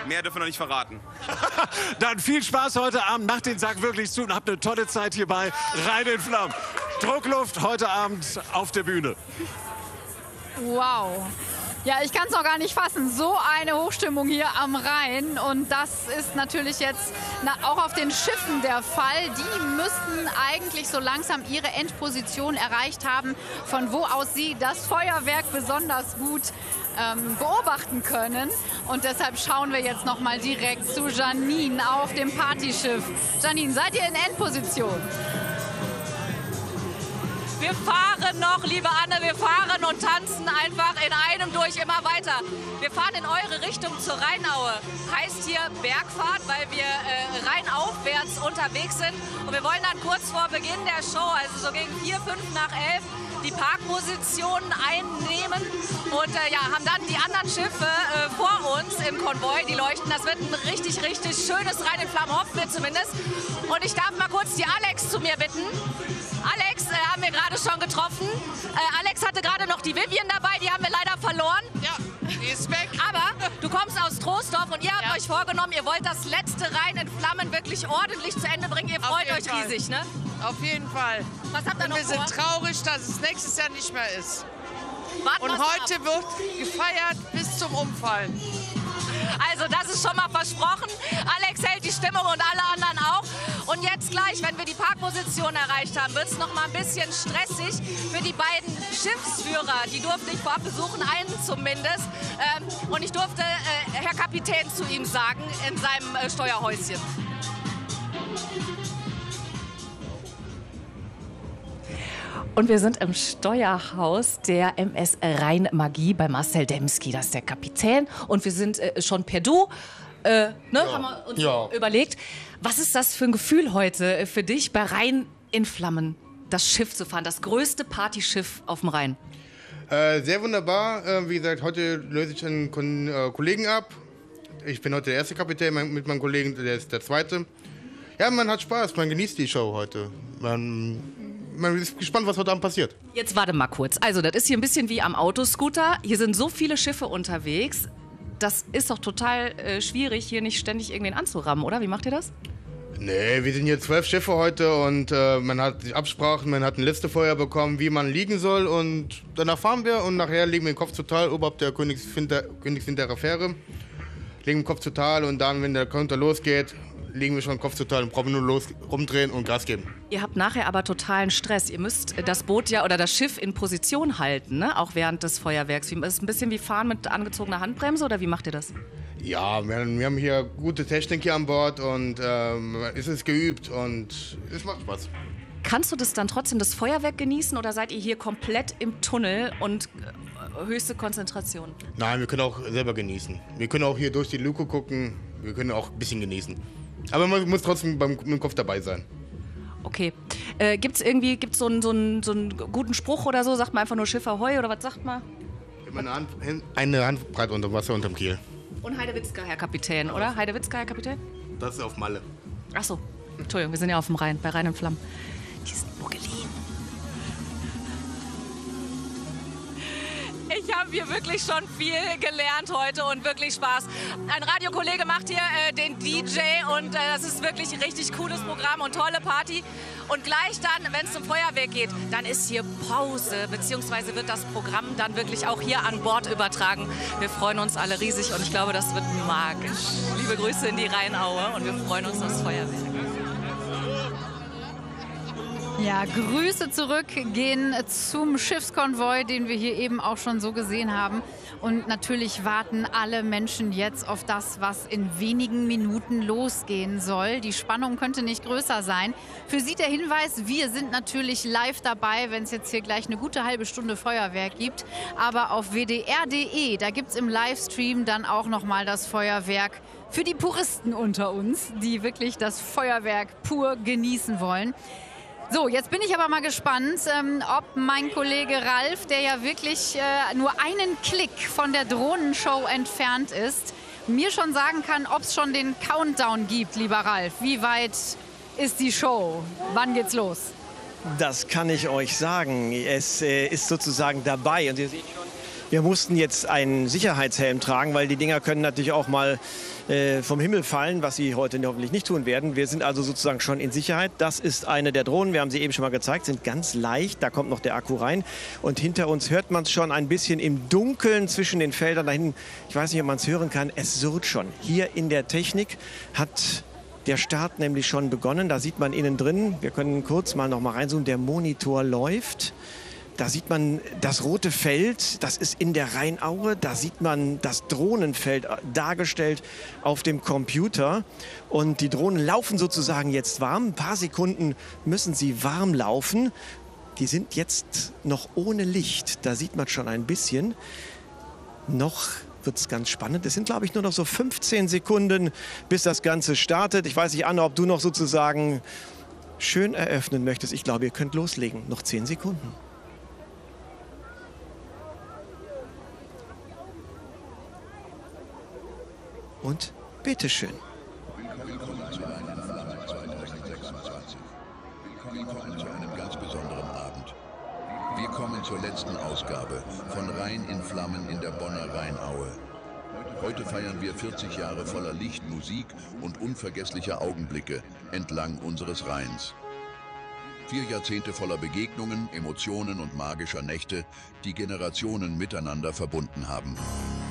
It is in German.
Mehr dürfen wir noch nicht verraten. Dann viel Spaß heute Abend. Macht den Sack wirklich zu und habt eine tolle Zeit hier bei Rhein in Flammen. Druckluft heute Abend auf der Bühne. Wow. Ja, ich kann es noch gar nicht fassen. So eine Hochstimmung hier am Rhein. Und das ist natürlich jetzt auch auf den Schiffen der Fall. Die müssten eigentlich so langsam ihre Endposition erreicht haben, von wo aus sie das Feuerwerk besonders gut beobachten können. Und deshalb schauen wir jetzt noch mal direkt zu Janine auf dem Partyschiff. Janine, seid ihr in Endposition? Wir fahren noch, liebe Anne, wir fahren und tanzen einfach in einem durch immer weiter. Wir fahren in eure Richtung zur Rheinaue. Heißt hier Bergfahrt, weil wir rheinaufwärts unterwegs sind. Und wir wollen dann kurz vor Beginn der Show, also so gegen 4, 5 nach 11, die Parkpositionen einnehmen und haben dann die anderen Schiffe vor uns im Konvoi, die leuchten. Das wird ein richtig, richtig schönes Rhein in Flammen, hoffen wir zumindest. Und ich darf mal kurz die Alex zu mir bitten. Alex haben wir gerade schon getroffen. Alex hatte gerade noch die Vivian dabei, die haben wir leider verloren. Ja, die ist weg. Aber du kommst aus Troisdorf und ihr habt euch vorgenommen, ihr wollt das letzte Rhein in Flammen wirklich ordentlich zu Ende bringen. Ihr freut euch riesig, ne? Auf jeden Fall. Was habt ihr noch wir vor? sind traurig, dass es nächstes Jahr nicht mehr ist. Warten Und wir's mal heute wird gefeiert bis zum Umfallen. Also das ist schon mal versprochen. Alex hält die Stimmung und alle anderen auch. Und jetzt gleich, wenn wir die Parkposition erreicht haben, wird es noch mal ein bisschen stressig für die beiden Schiffsführer. Die durfte ich vorab besuchen, einen zumindest. Und ich durfte Herr Kapitän zu ihm sagen in seinem Steuerhäuschen. Und wir sind im Steuerhaus der MS Rhein-Magie bei Marcel Demski, das ist der Kapitän. Und wir sind schon per Du, haben wir uns überlegt. Was ist das für ein Gefühl heute für dich, bei Rhein in Flammen das Schiff zu fahren, das größte Partyschiff auf dem Rhein? Sehr wunderbar. Wie gesagt, heute löse ich einen Kollegen ab. Ich bin heute der erste Kapitän mit meinem Kollegen, der ist der zweite. Ja, man hat Spaß, man genießt die Show heute. Man ist gespannt, was heute Abend passiert. Jetzt warte mal kurz. Also, das ist hier ein bisschen wie am Autoscooter. Hier sind so viele Schiffe unterwegs. Das ist doch total schwierig, hier nicht ständig irgendwen anzurammen, oder? Wie macht ihr das? Nee, wir sind hier 12 Schiffe heute und man hat sich Absprachen, man hat ein Listefeuer bekommen, wie man liegen soll und danach fahren wir und nachher liegen wir im Kopf total oberhalb der Königswinterer Fähre. Liegen im Kopf total und dann, wenn der Konter losgeht, liegen wir schon Kopf total und brauchen nur rumdrehen und Gas geben. Ihr habt nachher aber totalen Stress. Ihr müsst das Boot oder das Schiff in Position halten, ne? Auch während des Feuerwerks. Ist es ein bisschen wie Fahren mit angezogener Handbremse oder wie macht ihr das? Ja, wir haben hier gute Technik hier an Bord und es ist geübt und es macht Spaß. Kannst du das dann trotzdem, das Feuerwerk genießen oder seid ihr hier komplett im Tunnel und höchste Konzentration? Nein, wir können auch selber genießen. Wir können auch hier durch die Luke gucken, wir können auch ein bisschen genießen. Aber man muss trotzdem mit dem Kopf dabei sein. Okay. Gibt's so einen guten Spruch oder so? Sagt man einfach nur Schiff Ahoi oder was sagt man? Eine Handbreit unter Wasser unterm Kiel. Und Heidewitzka, Herr Kapitän, oder? Heidewitzka, Herr Kapitän? Das ist auf Malle. Ach so. Entschuldigung, wir sind ja auf dem Rhein, bei Rhein in Flammen. Die sind nur geliehen. Ich habe hier wirklich schon viel gelernt heute und wirklich Spaß. Ein Radiokollege macht hier den DJ und das ist wirklich ein richtig cooles Programm und tolle Party. Und gleich dann, wenn es zum Feuerwerk geht, dann ist hier Pause, beziehungsweise wird das Programm dann wirklich auch hier an Bord übertragen. Wir freuen uns alle riesig und ich glaube, das wird magisch. Liebe Grüße in die Rheinaue und wir freuen uns aufs Feuerwerk. Ja, Grüße zurück gehen zum Schiffskonvoi, den wir hier eben auch schon so gesehen haben. Und natürlich warten alle Menschen jetzt auf das, was in wenigen Minuten losgehen soll. Die Spannung könnte nicht größer sein. Für Sie der Hinweis, wir sind natürlich live dabei, wenn es jetzt hier gleich eine gute halbe Stunde Feuerwerk gibt. Aber auf wdr.de, da gibt es im Livestream dann auch nochmal das Feuerwerk für die Puristen unter uns, die wirklich das Feuerwerk pur genießen wollen. So, jetzt bin ich aber mal gespannt, ob mein Kollege Ralf, der ja wirklich nur einen Klick von der Drohnenshow entfernt ist, mir schon sagen kann, ob es schon den Countdown gibt, lieber Ralf. Wie weit ist die Show? Wann geht's los? Das kann ich euch sagen. Es ist sozusagen dabei und ihr seht schon, Wir mussten jetzt einen Sicherheitshelm tragen, weil die Dinger können natürlich auch mal vom Himmel fallen, was sie heute hoffentlich nicht tun werden. Wir sind also sozusagen schon in Sicherheit. Das ist eine der Drohnen, wir haben sie eben schon mal gezeigt, sind ganz leicht. Da kommt noch der Akku rein. Und hinter uns hört man es schon ein bisschen im Dunkeln zwischen den Feldern da hinten. Ich weiß nicht, ob man es hören kann. Es surrt schon. Hier in der Technik hat der Start nämlich schon begonnen. Da sieht man innen drin, wir können kurz mal noch mal reinzoomen, der Monitor läuft. Da sieht man das rote Feld, das ist in der Rheinaue. Da sieht man das Drohnenfeld dargestellt auf dem Computer. Und die Drohnen laufen sozusagen jetzt warm. Ein paar Sekunden müssen sie warm laufen. Die sind jetzt noch ohne Licht. Da sieht man schon ein bisschen. Noch wird es ganz spannend. Es sind, glaube ich, nur noch so 15 Sekunden, bis das Ganze startet. Ich weiß nicht, Anna, ob du noch sozusagen schön eröffnen möchtest. Ich glaube, ihr könnt loslegen. Noch 10 Sekunden. Und bitteschön. Willkommen zu einem Flamme 2026. Willkommen zu einem ganz besonderen Abend. Wir kommen zur letzten Ausgabe von Rhein in Flammen in der Bonner Rheinaue. Heute feiern wir 40 Jahre voller Licht, Musik und unvergesslicher Augenblicke entlang unseres Rheins. 4 Jahrzehnte voller Begegnungen, Emotionen und magischer Nächte, die Generationen miteinander verbunden haben.